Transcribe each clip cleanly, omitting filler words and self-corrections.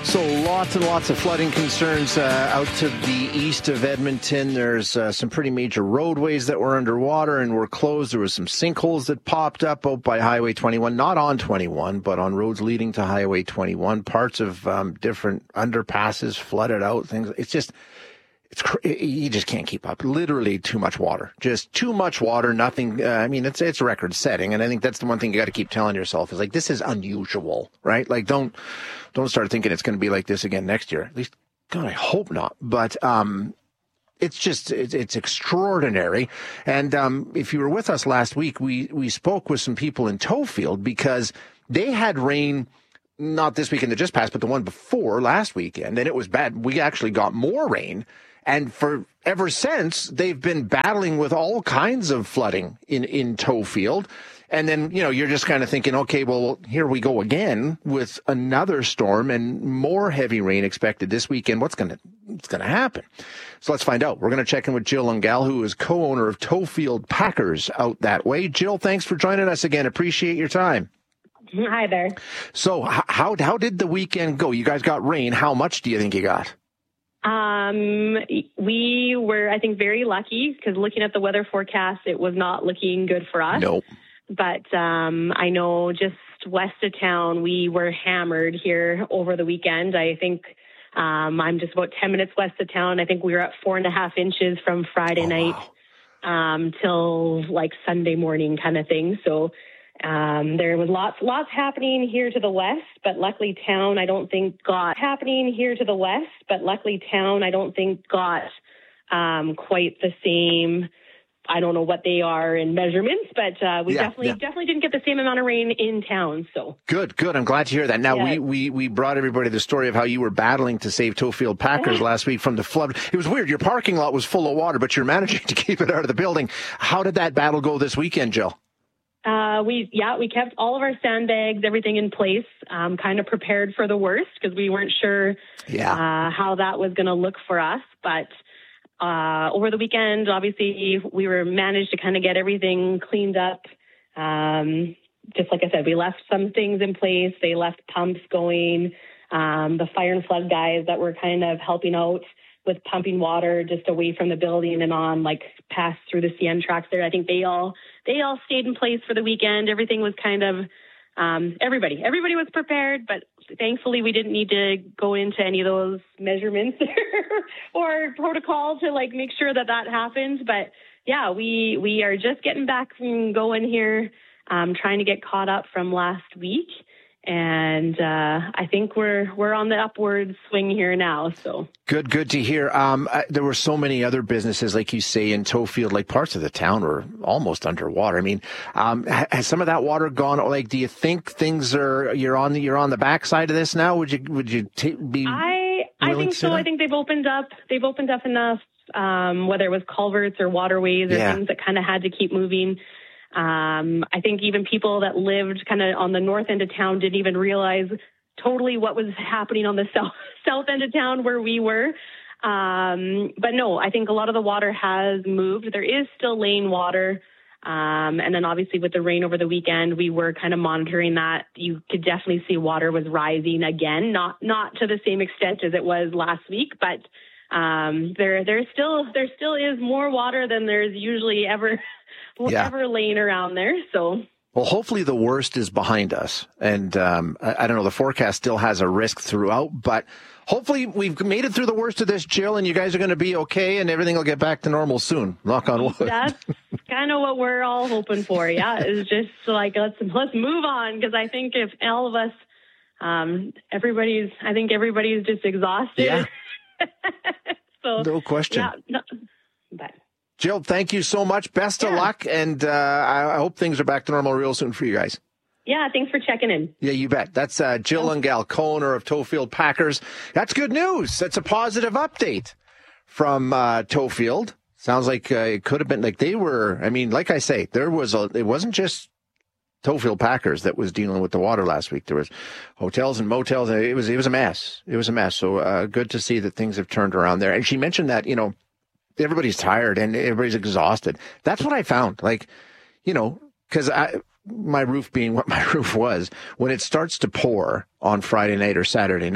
So lots and lots of flooding concerns out to the east of Edmonton. There's some pretty major roadways that were underwater and were closed. There was some sinkholes that popped up out by Highway 21, not on 21, but on roads leading to Highway 21. Parts of different underpasses flooded out. Things. You just can't keep up. Literally too much water. Just too much water. Nothing. It's record setting. And I think that's the one thing you got to keep telling yourself is like, this is unusual, right? Like, don't start thinking it's going to be like this again next year. At least, God, I hope not. But, it's extraordinary. And, if you were with us last week, we spoke with some people in Tofield because they had rain, not this weekend that just passed, but the one before last weekend. And it was bad. We actually got more rain. And ever since, they've been battling with all kinds of flooding in Tofield. And then, you're just kind of thinking, okay, well, here we go again with another storm and more heavy rain expected this weekend. What's going to happen? So let's find out. We're going to check in with Jill Ungal, who is co-owner of Tofield Packers out that way. Jill, thanks for joining us again. Appreciate your time. Hi there. So how did the weekend go? You guys got rain. How much do you think you got? We were, I think, very lucky because looking at the weather forecast, it was not looking good for us. Nope. But I know just west of town, we were hammered here over the weekend. I think I'm just about 10 minutes west of town. I think we were at 4.5 inches from Friday night till like Sunday morning kind of thing. So there was lots happening here to the west, but luckily town I don't think got quite the same. I don't know what they are in measurements, but we definitely didn't get the same amount of rain in town. So good. I'm glad to hear that. Now we brought everybody the story of how you were battling to save Tofield Packers last week from the flood. It was weird. Your parking lot was full of water, but you're managing to keep it out of the building. How did that battle go this weekend, Jill? We kept all of our sandbags, everything in place, kind of prepared for the worst because we weren't sure how that was going to look for us. But over the weekend, obviously, we managed to kind of get everything cleaned up. Just like I said, we left some things in place. They left pumps going. The fire and flood guys that were kind of helping out with pumping water just away from the building and on, like past through the CN tracks there. I think they all stayed in place for the weekend. Everything was kind of, everybody was prepared, but thankfully we didn't need to go into any of those measurements or protocol to like make sure that happened. But yeah, we are just getting back and going here, trying to get caught up from last week. And I think we're on the upward swing here now. So good to hear. There were so many other businesses, like you say, in Tofield, like parts of the town were almost underwater. I mean, has some of that water gone? Like, do you think you're on the backside of this now? Would you be? I think so. I think they've opened up enough. Whether it was culverts or waterways or things that kind of had to keep moving. I think even people that lived kind of on the north end of town didn't even realize totally what was happening on the south end of town where we were. But no, I think a lot of the water has moved. There is still lane water. And then obviously with the rain over the weekend, we were kind of monitoring that. You could definitely see water was rising again, not to the same extent as it was last week, but there still is more water than there's usually ever laying around there. So, well, hopefully the worst is behind us. And I don't know, the forecast still has a risk throughout, but hopefully we've made it through the worst of this, Jill, and you guys are going to be okay and everything will get back to normal soon. Knock on wood. That's kind of what we're all hoping for. Yeah, it's just like, let's move on, because I think if all of us, everybody's just exhausted. Yeah. So, no question. Yeah, but. Jill, thank you so much. Best of luck, and I hope things are back to normal real soon for you guys. Yeah, thanks for checking in. Yeah, you bet. That's Jill Ungal, co-owner of Tofield Packers. That's good news. That's a positive update from Tofield. Sounds like it could have been like they were. I mean, like I say, it wasn't just Tofield Packers that was dealing with the water last week. There was hotels and motels. And it was a mess. It was a mess. So good to see that things have turned around there. And she mentioned that, everybody's tired and everybody's exhausted. That's what I found. Like, because my roof being what my roof was, when it starts to pour on Friday night or Saturday night,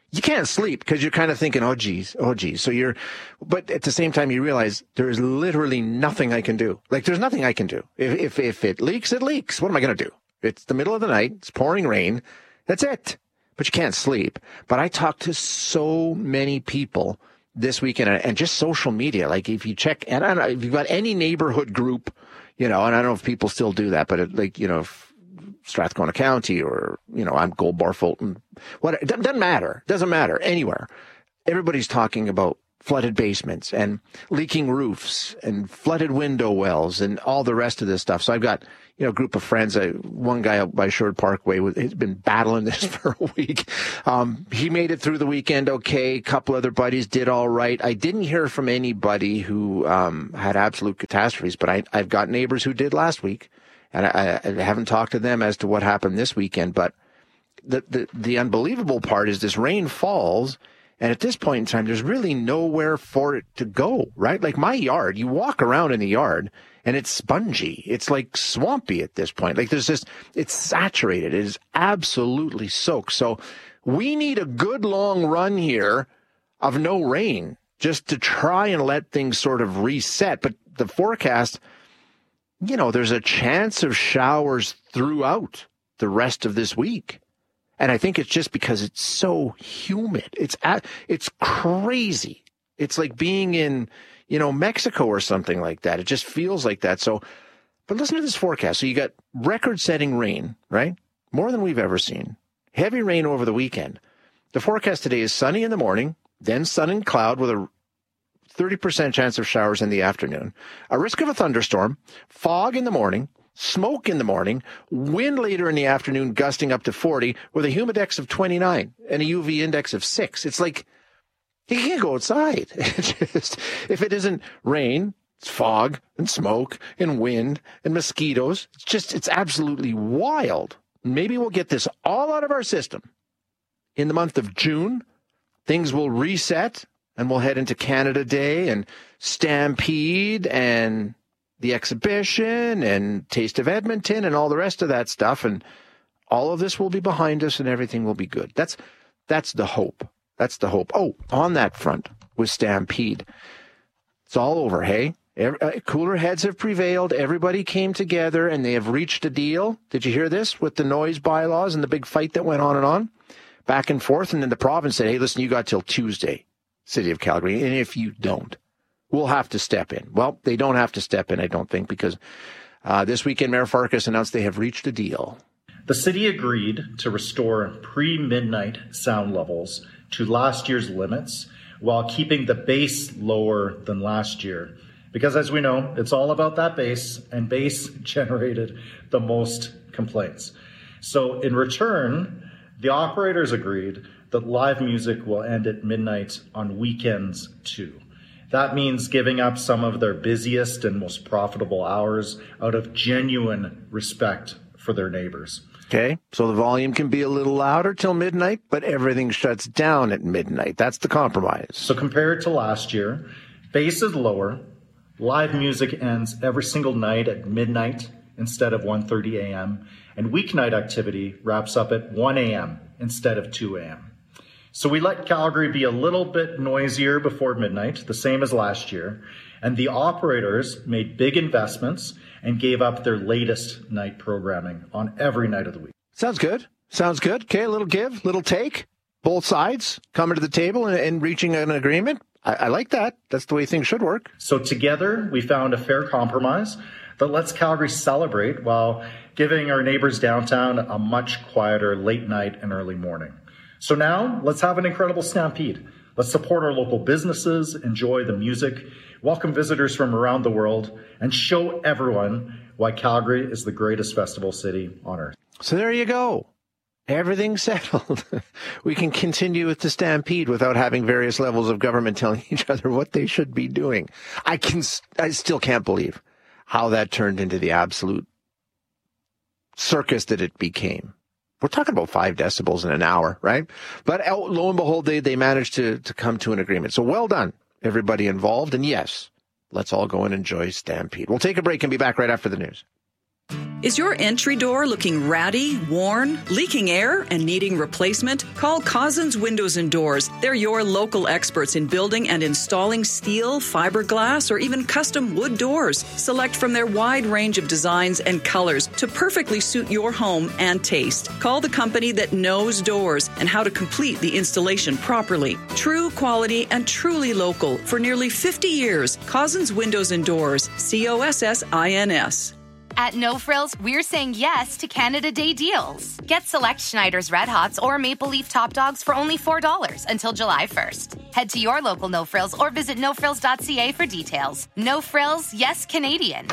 you can't sleep because you're kind of thinking, oh geez. So but at the same time, you realize there is literally nothing I can do. Like, there's nothing I can do. If it leaks, it leaks. What am I going to do? It's the middle of the night. It's pouring rain. That's it. But you can't sleep. But I talked to so many people this weekend, and just social media. Like, if you check, and I don't know, if you've got any neighborhood group, and I don't know if people still do that, but Strathcona County or, I'm Gold Bar Fulton, it doesn't matter anywhere. Everybody's talking about flooded basements and leaking roofs and flooded window wells and all the rest of this stuff. So I've got, a group of friends. One guy out by Sherwood Parkway has been battling this for a week. He made it through the weekend okay. A couple other buddies did all right. I didn't hear from anybody who had absolute catastrophes, but I've got neighbors who did last week, and I haven't talked to them as to what happened this weekend. But the unbelievable part is this rain falls, and at this point in time, there's really nowhere for it to go, right? Like my yard, you walk around in the yard, and it's spongy. It's like swampy at this point. Like it's saturated. It is absolutely soaked. So we need a good long run here of no rain just to try and let things sort of reset. But the forecast, there's a chance of showers throughout the rest of this week. And I think it's just because it's so humid. It's crazy. It's like being in, Mexico or something like that. It just feels like that. So, but listen to this forecast. So you got record-setting rain, right? More than we've ever seen. Heavy rain over the weekend. The forecast today is sunny in the morning, then sun and cloud with a 30% chance of showers in the afternoon, a risk of a thunderstorm, fog in the morning, smoke in the morning, wind later in the afternoon gusting up to 40 with a humidex of 29 and a UV index of 6. It's like, you can't go outside. If it isn't rain, it's fog and smoke and wind and mosquitoes. It's absolutely wild. Maybe we'll get this all out of our system. In the month of June, things will reset and we'll head into Canada Day and Stampede and the exhibition and Taste of Edmonton and all the rest of that stuff. And all of this will be behind us and everything will be good. That's the hope. That's the hope. Oh, on that front with Stampede, it's all over, hey? Cooler heads have prevailed. Everybody came together and they have reached a deal. Did you hear this with the noise bylaws and the big fight that went on and on? Back and forth. And then the province said, hey, listen, you got till Tuesday, City of Calgary. And if you don't, we'll have to step in. Well, they don't have to step in, I don't think, because this weekend, Mayor Farkas announced they have reached a deal. The city agreed to restore pre-midnight sound levels to last year's limits while keeping the base lower than last year. Because as we know, it's all about that base, and base generated the most complaints. So in return, the operators agreed that live music will end at midnight on weekends too. That means giving up some of their busiest and most profitable hours out of genuine respect for their neighbors. Okay, so the volume can be a little louder till midnight, but everything shuts down at midnight. That's the compromise. So compared to last year, base is lower. Live music ends every single night at midnight instead of 1:30 a.m. And weeknight activity wraps up at 1 a.m. instead of 2 a.m. So we let Calgary be a little bit noisier before midnight, the same as last year. And the operators made big investments and gave up their latest night programming on every night of the week. Sounds good. Okay, a little give, little take. Both sides coming to the table and reaching an agreement. I like that. That's the way things should work. So together, we found a fair compromise that lets Calgary celebrate while giving our neighbors downtown a much quieter late night and early morning. So now, let's have an incredible Stampede. Let's support our local businesses, enjoy the music, welcome visitors from around the world, and show everyone why Calgary is the greatest festival city on earth. So there you go. Everything's settled. We can continue with the Stampede without having various levels of government telling each other what they should be doing. I still can't believe how that turned into the absolute circus that it became. We're talking about 5 decibels in an hour, right? But lo and behold, they managed to come to an agreement. So well done, everybody involved. And yes, let's all go and enjoy Stampede. We'll take a break and be back right after the news. Is your entry door looking ratty, worn, leaking air, and needing replacement? Call Cousins Windows and Doors. They're your local experts in building and installing steel, fiberglass, or even custom wood doors. Select from their wide range of designs and colors to perfectly suit your home and taste. Call the company that knows doors and how to complete the installation properly. True quality and truly local for nearly 50 years. Cousins Windows and Doors. COSSINS. At No Frills, we're saying yes to Canada Day deals. Get select Schneider's Red Hots or Maple Leaf Top Dogs for only $4 until July 1st. Head to your local No Frills or visit nofrills.ca for details. No Frills, yes Canadian.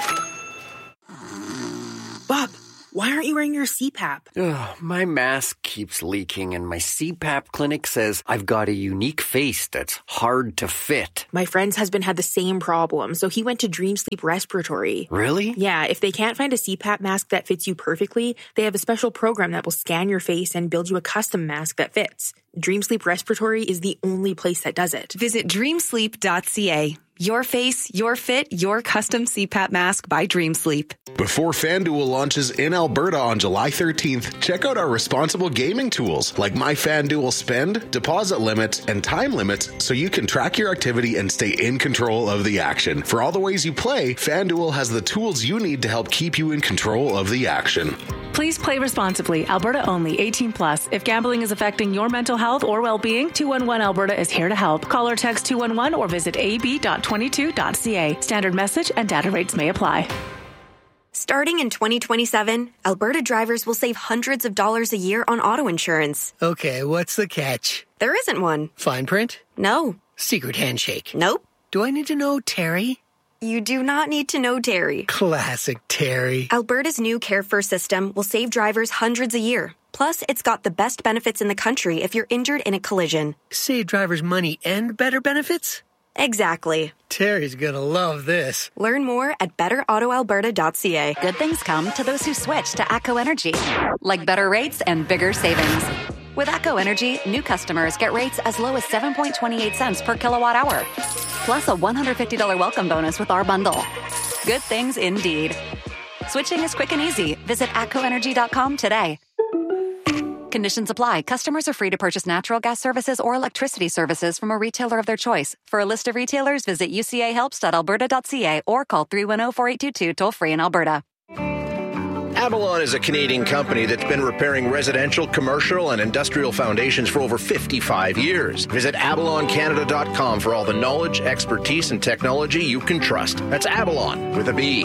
Bob, why aren't you wearing your CPAP? My mask keeps leaking and my CPAP clinic says I've got a unique face that's hard to fit. My friend's husband had the same problem, so he went to Dream Sleep Respiratory. Really? Yeah, if they can't find a CPAP mask that fits you perfectly, they have a special program that will scan your face and build you a custom mask that fits. Dream Sleep Respiratory is the only place that does it. Visit dreamsleep.ca. Your face, your fit, your custom CPAP mask by Dream Sleep. Before FanDuel launches in Alberta on July 13th, check out our responsible gaming tools like My FanDuel Spend, deposit limits, and time limits so you can track your activity and stay in control of the action. For all the ways you play, FanDuel has the tools you need to help keep you in control of the action. Please play responsibly. Alberta only. 18 plus. If gambling is affecting your mental health or well-being, 211 Alberta is here to help. Call or text 211 or visit ab.22.ca. Standard message and data rates may apply. Starting in 2027, Alberta drivers will save hundreds of dollars a year on auto insurance. Okay, what's the catch? There isn't one. Fine print? No. Secret handshake? Nope. Do I need to know Terry? You do not need to know Terry. Classic Terry. Alberta's new Care First system will save drivers hundreds a year. Plus, it's got the best benefits in the country if you're injured in a collision. Save drivers money and better benefits? Exactly. Terry's gonna love this. Learn more at betterautoalberta.ca. Good things come to those who switch to ACO Energy, like better rates and bigger savings. With ACO Energy, new customers get rates as low as 7.28 cents per kilowatt hour, plus a $150 welcome bonus with our bundle. Good things indeed. Switching is quick and easy. Visit ACOenergy.com today. Conditions apply. Customers are free to purchase natural gas services or electricity services from a retailer of their choice. For a list of retailers, visit ucahelps.alberta.ca or call 310-4822 toll-free in Alberta. Avalon is a Canadian company that's been repairing residential, commercial, and industrial foundations for over 55 years. Visit avaloncanada.com for all the knowledge, expertise, and technology you can trust. That's Avalon with a B.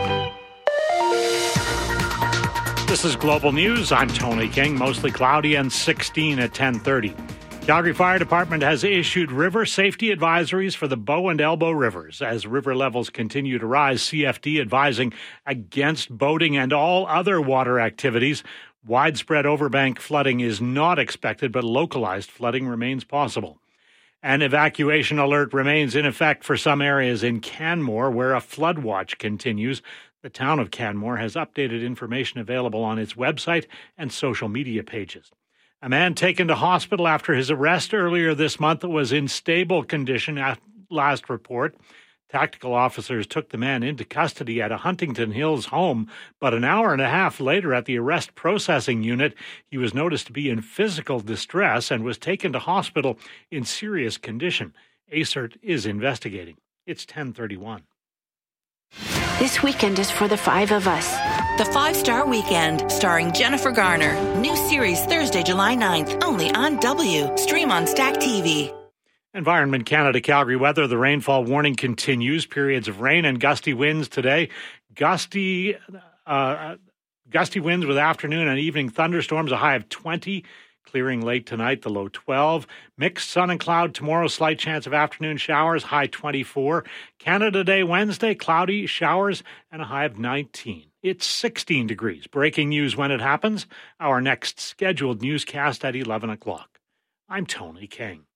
This is Global News. I'm Tony King. Mostly cloudy and 16 at 10:30. Calgary Fire Department has issued river safety advisories for the Bow and Elbow rivers. As river levels continue to rise, CFD advising against boating and all other water activities. Widespread overbank flooding is not expected, but localized flooding remains possible. An evacuation alert remains in effect for some areas in Canmore, where a flood watch continues. The town of Canmore has updated information available on its website and social media pages. A man taken to hospital after his arrest earlier this month was in stable condition at last report. Tactical officers took the man into custody at a Huntington Hills home, but an hour and a half later at the arrest processing unit, he was noticed to be in physical distress and was taken to hospital in serious condition. ACERT is investigating. It's 10:31. This weekend is for the five of us. The 5-Star Weekend, starring Jennifer Garner. New series Thursday, July 9th, only on W. Stream on Stack TV. Environment Canada Calgary weather. The rainfall warning continues. Periods of rain and gusty winds today. Gusty winds with afternoon and evening thunderstorms, a high of 20. Clearing late tonight, the low 12. Mixed sun and cloud tomorrow, slight chance of afternoon showers, high 24. Canada Day Wednesday, cloudy, showers, and a high of 19. It's 16 degrees. Breaking news when it happens. Our next scheduled newscast at 11 o'clock. I'm Tony King.